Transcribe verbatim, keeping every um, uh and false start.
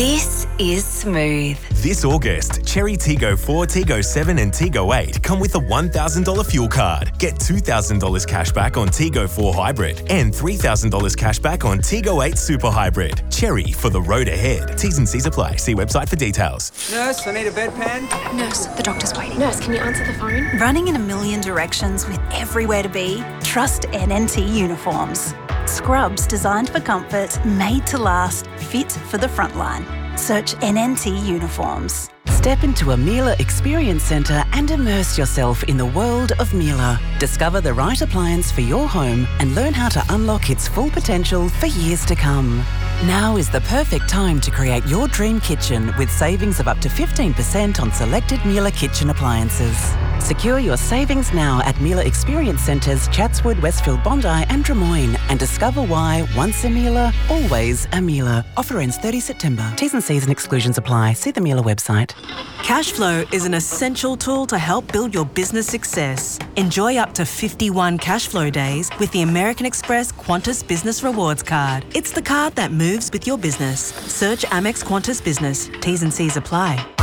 This is smooth. This August, Cherry Tiggo four, Tiggo seven and Tiggo eight come with a one thousand dollars fuel card. Get two thousand dollars cash back on Tiggo four Hybrid and three thousand dollars cash back on Tiggo eight Super Hybrid. Cherry for the road ahead. T's and C's apply. See website for details. Nurse, I need a bedpan. Nurse, the doctor's waiting. Nurse, can you answer the phone? Running in a million directions with everywhere to be? Trust N N T Uniforms. Scrubs designed for comfort, made to last, fit for the frontline. Search N N T Uniforms. Step into a Miele Experience Centre and immerse yourself in the world of Miele. Discover the right appliance for your home and learn how to unlock its full potential for years to come. Now is the perfect time to create your dream kitchen with savings of up to fifteen percent on selected Miele kitchen appliances. Secure your savings now at Miele Experience Centres, Chatswood, Westfield, Bondi and Drummoyne, and discover why once a Miele, always a Miele. Offer ends thirtieth September. T's and C's and exclusions apply. See the Miele website. Cashflow is an essential tool to help build your business success. Enjoy up to fifty-one Cashflow days with the American Express Qantas Business Rewards Card. It's the card that moves with your business. Search Amex Qantas Business. T's and C's apply.